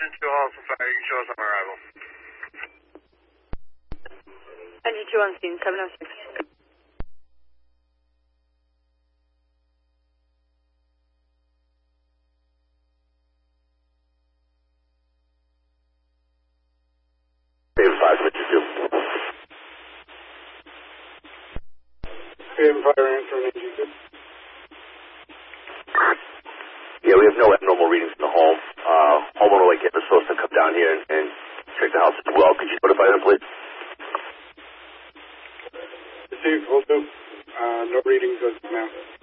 Engine 2 Alpha Fire, you can show us on arrival. Engine 2 on scene, 706. Payment 552. Payment Fire, answer on Engine 2. Yeah, we have no abnormal readings in the home. Homeowner like was supposed to come down here and check the house as well. Could you notify them, please? Received, will do. No readings as of now.